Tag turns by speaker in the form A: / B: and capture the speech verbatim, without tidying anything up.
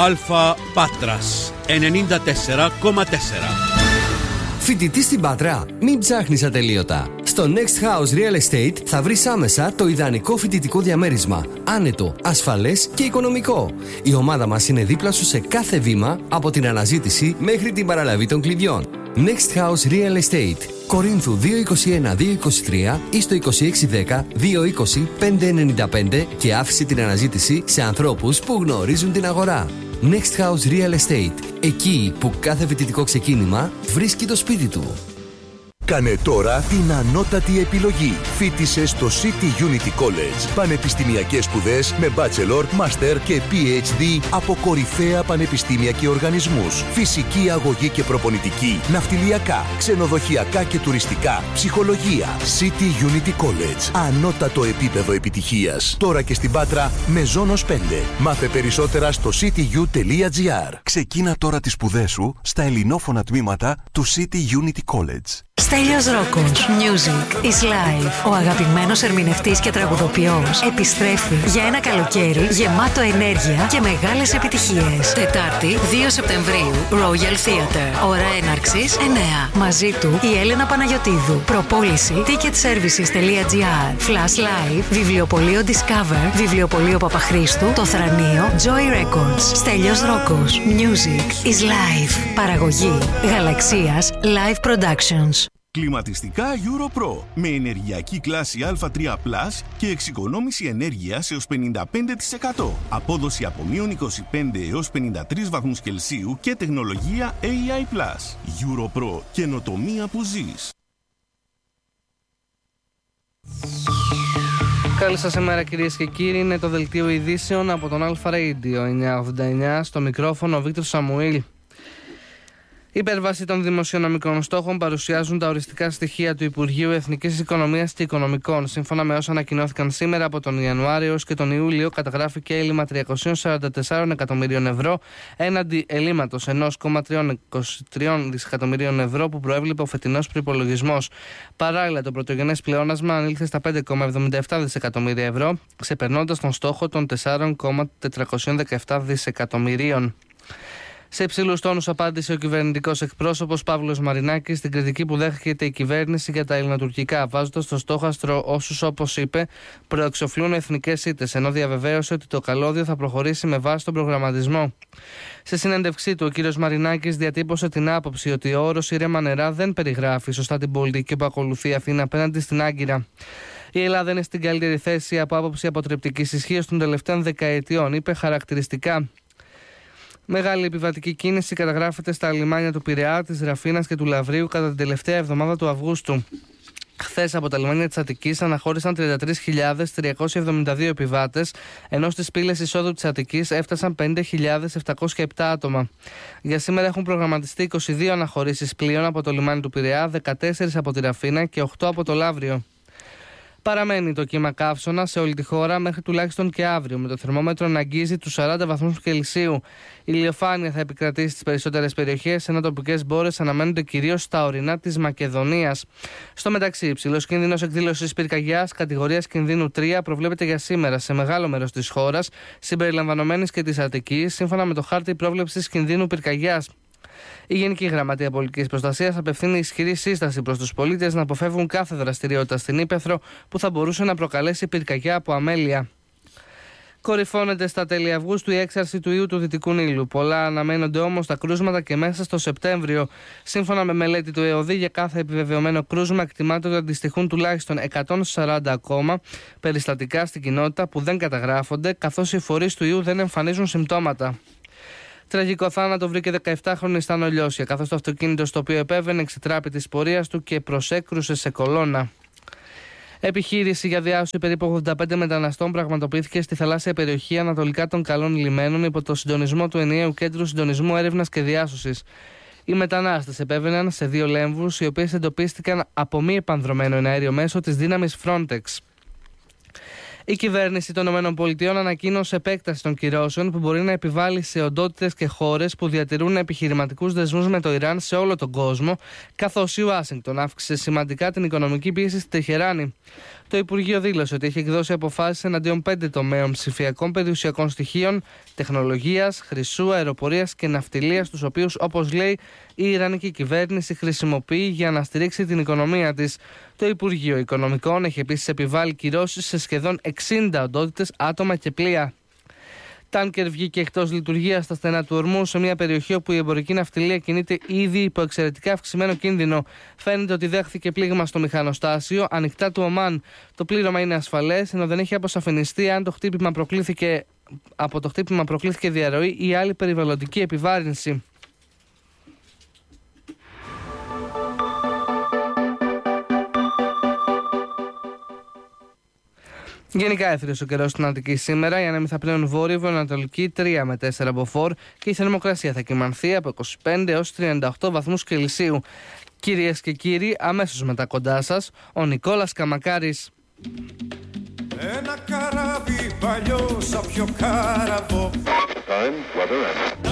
A: Αλφα Πάτρας ενενήντα τέσσερα κόμμα τέσσερα.
B: Φοιτητή στην Πάτρα, μην ψάχνεις ατελείωτα. Στο Next House Real Estate θα βρεις άμεσα το ιδανικό φοιτητικό διαμέρισμα. Άνετο, ασφαλές και οικονομικό. Η ομάδα μας είναι δίπλα σου σε κάθε βήμα, από την αναζήτηση μέχρι την παραλαβή των κλειδιών. Next House Real Estate. Κορίνθου δύο είκοσι ένα δύο είκοσι τρία ή στο είκοσι έξι δέκα δύο είκοσι πέντε ενενήντα πέντε και άφησε την αναζήτηση σε ανθρώπους που γνωρίζουν την αγορά. Next House Real Estate. Εκεί που κάθε φοιτητικό ξεκίνημα βρίσκει το σπίτι του.
C: Κάνε τώρα την ανώτατη επιλογή. Φοίτησε στο City Unity College. Πανεπιστημιακές σπουδές με bachelor, master και πι έιτς ντι από κορυφαία πανεπιστήμια και οργανισμούς. Φυσική αγωγή και προπονητική, ναυτιλιακά, ξενοδοχειακά και τουριστικά, ψυχολογία. City Unity College. Ανώτατο επίπεδο επιτυχίας. Τώρα και στην Πάτρα με Ζώνος πέντε. Μάθε περισσότερα στο σι τι γιου τελεία τζι άρ. Ξεκίνα τώρα τις σπουδές σου στα ελληνόφωνα τμήματα του City Unity College.
D: Στέλιος Ρόκος. Music is life. Ο αγαπημένος ερμηνευτής και τραγουδοποιός επιστρέφει για ένα καλοκαίρι γεμάτο ενέργεια και μεγάλες επιτυχίες. Τετάρτη, δύο Σεπτεμβρίου, Royal Theatre. Ώρα έναρξης εννιά. Μαζί του η Έλενα Παναγιωτίδου. Προπόληση ticketservices τελεία τζι άρ. Flash Live, Βιβλιοπωλείο Discover, Βιβλιοπωλείο Παπαχρήστου, Το Θρανείο, Joy Records. Στέλιος Ρόκος. Music is life. Παραγωγή Γαλαξίας Live Productions.
E: Κλιματιστικά EuroPro με ενεργειακή κλάση Α τρία πλας και εξοικονόμηση ενέργειας έως πενήντα πέντε τοις εκατό. Απόδοση από μείον είκοσι πέντε έως πενήντα τρεις βαθμούς Κελσίου και τεχνολογία έι άι Plus. EuroPro. Καινοτομία που ζεις.
F: Καλή σας ημέρα κυρίες και κύριοι, είναι το δελτίο ειδήσεων από τον Αλφα Radio εννιακόσια ογδόντα εννιά, στο μικρόφωνο ο Βίκτορ Σαμουήλ. Η υπέρβαση των δημοσιονομικών στόχων παρουσιάζουν τα οριστικά στοιχεία του Υπουργείου Εθνικής Οικονομίας και Οικονομικών. Σύμφωνα με όσα ανακοινώθηκαν σήμερα, από τον Ιανουάριο έως και τον Ιούλιο καταγράφηκε έλλειμμα τριακόσια σαράντα τέσσερα εκατομμυρίων ευρώ έναντι ελλείμματος ενός κόμμα είκοσι τρία δισεκατομμυρίων ευρώ που προέβλεπε ο φετινός προϋπολογισμός. Παράλληλα, το πρωτογενές πλεόνασμα ανήλθε στα πέντε κόμμα εβδομήντα επτά δισεκατομμύρια ευρώ, ξεπερνώντας τον στόχο των τέσσερα κόμμα τετρακόσια δεκαεπτά δισεκατομμυρίων. Σε υψηλούς τόνους απάντησε ο κυβερνητικός εκπρόσωπος Παύλος Μαρινάκης στην κριτική που δέχεται η κυβέρνηση για τα ελληνοτουρκικά, βάζοντας στο στόχαστρο όσους, όπως είπε, προεξοφλούν εθνικές ήττες, ενώ διαβεβαίωσε ότι το καλώδιο θα προχωρήσει με βάση τον προγραμματισμό. Σε συνέντευξή του, ο κ. Μαρινάκης διατύπωσε την άποψη ότι ο όρος ήρεμα νερά δεν περιγράφει σωστά την πολιτική που ακολουθεί η Αθήνα απέναντι στην Άγκυρα. Η Ελλάδα είναι στην καλύτερη θέση από άποψη αποτρεπτικής ισχύως των τελευταίων δεκαετιών, είπε χαρακτηριστικά. Μεγάλη επιβατική κίνηση καταγράφεται στα λιμάνια του Πειραιά, της Ραφίνας και του Λαβρίου κατά την τελευταία εβδομάδα του Αυγούστου. Χθες από τα λιμάνια της Αττικής αναχώρησαν τριάντα τρεις χιλιάδες τριακόσιοι εβδομήντα δύο επιβάτες, ενώ στις πύλες εισόδου της Αττικής έφτασαν πενήντα χιλιάδες επτακόσια επτά άτομα. Για σήμερα έχουν προγραμματιστεί είκοσι δύο αναχωρήσεις πλοίων από το λιμάνι του Πειραιά, δεκατέσσερα από τη Ραφίνα και οκτώ από το Λαύριο. Παραμένει το κύμα καύσωνα σε όλη τη χώρα μέχρι τουλάχιστον και αύριο, με το θερμόμετρο να αγγίζει τους σαράντα βαθμούς Κελσίου. Η ηλιοφάνεια θα επικρατήσει στις περισσότερες περιοχές, ενώ τοπικές μπόρες αναμένονται κυρίως στα ορεινά της Μακεδονίας. Στο μεταξύ, υψηλός κίνδυνος εκδήλωσης πυρκαγιάς κατηγορίας κινδύνου τρία προβλέπεται για σήμερα σε μεγάλο μέρος της χώρας, συμπεριλαμβανομένης και της Αττικής, σύμφωνα με το χάρτη πρόβλεψης κινδύνου πυρκαγιάς. Η Γενική Γραμματεία Πολιτικής Προστασίας απευθύνει ισχυρή σύσταση προς τους πολίτες να αποφεύγουν κάθε δραστηριότητα στην ύπαιθρο που θα μπορούσε να προκαλέσει πυρκαγιά από αμέλεια. Κορυφώνεται στα τέλη Αυγούστου η έξαρση του ιού του Δυτικού Νείλου. Πολλά αναμένονται όμως τα κρούσματα και μέσα στο Σεπτέμβριο. Σύμφωνα με μελέτη του ΕΟΔΗ, για κάθε επιβεβαιωμένο κρούσμα εκτιμάται ότι αντιστοιχούν τουλάχιστον εκατόν σαράντα ακόμα περιστατικά στην κοινότητα που δεν καταγράφονται, καθώς οι φορείς του ιού δεν εμφανίζουν συμπτώματα. Τραγικό θάνατο βρήκε δεκαεπτάχρονη στα Νολιώσια, καθώς το αυτοκίνητο στο οποίο επέβαινε εξετράπη της πορείας του και προσέκρουσε σε κολόνα. Επιχείρηση για διάσωση περίπου ογδόντα πέντε μεταναστών πραγματοποιήθηκε στη θαλάσσια περιοχή ανατολικά των Καλών Λιμένων υπό το συντονισμό του Ενιαίου Κέντρου Συντονισμού Έρευνας και Διάσωσης. Οι μετανάστες επέβαιναν σε δύο λέμβους, οι οποίες εντοπίστηκαν από μη επανδρωμένο εναέριο μέσο της δύναμης Frontex. Η κυβέρνηση των ΗΠΑ ανακοίνωσε επέκταση των κυρώσεων που μπορεί να επιβάλλει σε οντότητες και χώρες που διατηρούν επιχειρηματικούς δεσμούς με το Ιράν σε όλο τον κόσμο, καθώς η Ουάσιγκτον αύξησε σημαντικά την οικονομική πίεση στη Τεχεράνη. Το Υπουργείο δήλωσε ότι έχει εκδώσει αποφάσεις εναντίον πέντε τομέων ψηφιακών περιουσιακών στοιχείων, τεχνολογίας, χρυσού, αεροπορίας και ναυτιλίας, τους οποίους, όπως λέει, η Ιρανική κυβέρνηση χρησιμοποιεί για να στηρίξει την οικονομία της. Το Υπουργείο Οικονομικών έχει επίσης επιβάλει κυρώσεις σε σχεδόν εξήντα οντότητες, άτομα και πλοία. Τάνκερ βγήκε εκτός λειτουργίας στα στενά του Ορμού σε μια περιοχή όπου η εμπορική ναυτιλία κινείται ήδη υπό εξαιρετικά αυξημένο κίνδυνο. Φαίνεται ότι δέχθηκε πλήγμα στο μηχανοστάσιο ανοιχτά του Ομάν. Το πλήρωμα είναι ασφαλές, ενώ δεν έχει αποσαφινιστεί αν το χτύπημα προκλήθηκε, από το χτύπημα προκλήθηκε διαρροή ή άλλη περιβαλλοντική επιβάρυνση. Γενικά έθριος ο καιρός στην Αττική σήμερα. Οι άνεμοι θα πλέουν βόρειο-βορειοανατολική τρία με τέσσερα μποφόρ και η θερμοκρασία θα κυμανθεί από είκοσι πέντε έως τριάντα οκτώ βαθμούς Κελσίου. Κυρίες και κύριοι, αμέσως μετά κοντά σας, ο Νικόλας Καμακάρης.
G: Ένα καράβι παλιό σαν πιο κάραβο.